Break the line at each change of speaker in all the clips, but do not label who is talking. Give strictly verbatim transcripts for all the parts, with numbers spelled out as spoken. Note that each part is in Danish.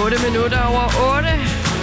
otte minutter over otte.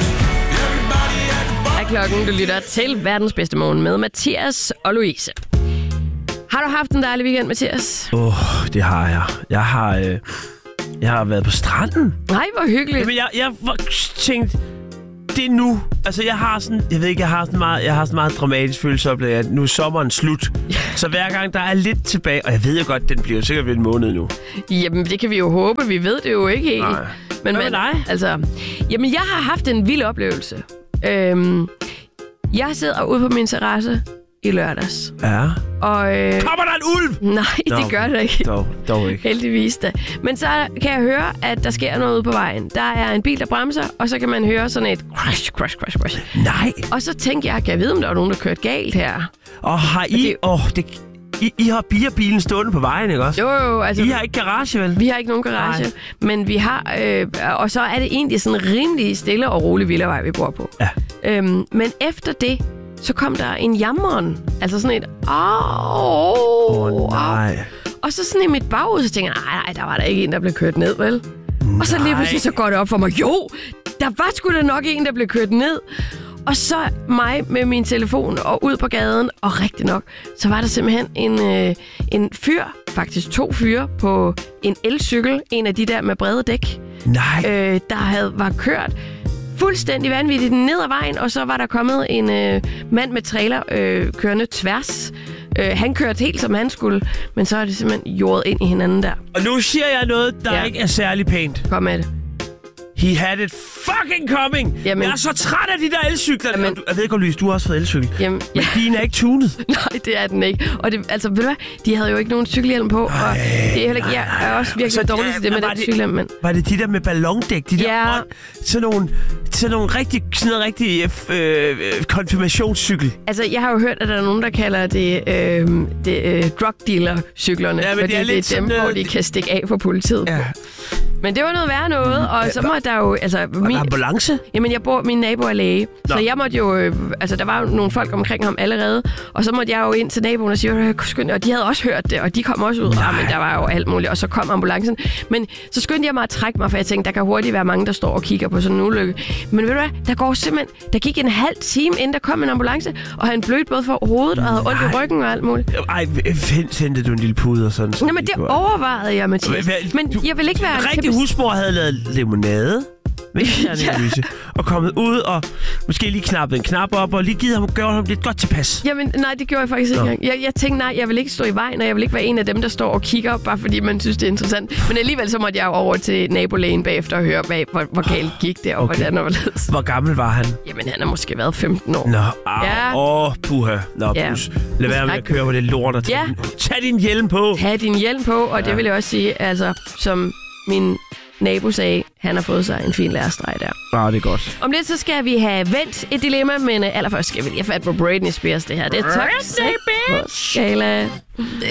Er klokken, du lytter til verdens bedste morgen med Mathias og Louise. Har du haft en dejlig weekend, Mathias?
Åh, oh, det har jeg. Jeg har, øh, jeg har været på stranden.
Nej, hvor hyggeligt.
Jamen, jeg, jeg tænkte, det er nu. Altså, jeg har sådan, jeg ved ikke, jeg har sådan meget, jeg har sådan meget dramatisk følelse op, at nu er sommeren slut. Så hver gang der er lidt tilbage, og jeg ved jo godt, den bliver sikkert ved en måned nu.
Jamen, det kan vi jo håbe. Vi ved det jo ikke helt.
Nej.
Men,
Hvad med dig?
Altså, jamen, jeg har haft en vild oplevelse. Øhm, jeg sidder ude på min terrasse i lørdags.
Ja.
Og, øh,
kommer der en ulv?
Nej,
Nå,
det gør det ikke.
Dog, dog ikke.
Heldigvis da. Men så kan jeg høre, at der sker noget ude på vejen. Der er en bil, der bremser, og så kan man høre sådan et crash, crash, crash, crash.
Nej.
Og så tænker jeg, kan jeg vide, om der er nogen, der kørt galt her?
Og har I...
det-
Åh, det... I, I har bilen stående på vejen, ikke også?
Jo, jo, altså...
I har ikke garage, vel?
Vi har ikke nogen garage,
Nej.
men vi har... Øh, og så er det egentlig sådan en rimelig stille og rolig villavej, vi bor på.
Ja.
Øhm, men efter det, så kom der en jammeren. Altså sådan et... Åh,
Åh, oh, nej.
Og så sådan i mit bagud, så tænker jeg, nej, nej, der var der ikke en, der blev kørt ned, vel? Nej. Og så lige pludselig så går det op for mig, jo, der var sgu da nok en, der blev kørt ned. Og så mig med min telefon og ud på gaden, og rigtig nok, så var der simpelthen en, øh, en fyr, faktisk to fyre, på en elcykel, en af de der med brede dæk,
Nej.
øh, der havde, var kørt fuldstændig vanvittigt ned ad vejen, og så var der kommet en øh, mand med trailer øh, kørende tværs. Øh, han kørte helt, som han skulle, men så er det simpelthen jordet ind i hinanden der.
Og nu siger jeg noget, der
Ja.
ikke er særlig pænt.
Kom med det.
He had it fucking coming!
Jamen-
Jeg er så træt af de der elcykler.
Jamen-
Jamen... Jeg ved godt, Louise, du har også fået elcykel.
Jamen,
Men din er ikke tunet.
Nej, det er den ikke. Og det, altså, ved du hvad? De havde jo ikke nogen cykelhjelm på, og det er heller ikke, jeg er også virkelig
Så,
dårlig
ja,
til det med
var
den
det-
cykelhjelm, men...
Var det de der med ballondæk? De der
Ja.
ånd- sådan nogle, sådan nogle rigtig, sådan noget rigtig øh, øh, konfirmationscykel.
Altså, jeg har jo hørt, at der er nogen, der kalder det, øh, det øh, drug dealer-cyklerne,
Ja, men
fordi
det er
det er,
lidt
dem,
sådan,
hvor
øh,
de kan stikke af for politiet.
Ja.
Men det var noget værre noget, og så må der jo... Altså,
Var der ambulance?
Jamen, jeg bor, min nabo er læge,
Nå.
så jeg måtte jo... Øh, altså, der var jo nogle folk omkring ham allerede, og så måtte jeg jo ind til naboen og sige, "Øh, skynd jer." og de havde også hørt det, og de kom også ud, og men der var jo alt muligt, og så kom ambulancen. Men så skyndte jeg mig at trække mig, for jeg tænkte, der kan hurtigt være mange, der står og kigger på sådan en ulykke. Men ved du hvad, der går simpelthen... Der gik en halv time, inden der kom en ambulance, og han blødte både for hovedet og havde ondt i ryggen og alt muligt.
Ej, sendte du en lille puder sådan? så
Nå, men det
kunne-
overvejede jeg, Mathias.
Hvad-
Men
du-
jeg vil ikke være...
En rigtig husmor havde lavet limonade med
Ja.
analyse, og kommet ud og måske lige knappet en knap op, og lige givet ham, gjort ham lidt godt tilpas.
Jamen, nej, det gjorde jeg faktisk ikke
Nå.
engang. Jeg, jeg tænkte, nej, jeg vil ikke stå i vejen, og jeg vil ikke være en af dem, der står og kigger, bare fordi man synes, det er interessant. Men alligevel så måtte jeg jo over til nabolægen bagefter og høre, hvad, hvor, hvor galt gik det, og
Okay.
hvordan og hvorledes.
Hvor gammel var han?
Jamen, han har måske været femten år.
Nå, au,
Ja.
åh, puha. Nå,
Ja.
pus. Lad være med at køre på det lort og tag,
Ja.
din, tag din hjelm på.
Tag din hjelm på, og ja. det vil jeg også sige, altså, som min nabo sagde, han har fået sig en fin lærestreg der.
Ja, det er godt.
Om lidt, så skal vi have vendt et dilemma, men uh, allerførst skal vi lige have fat på Britney Spears, det her. Det er Toxic på Skala.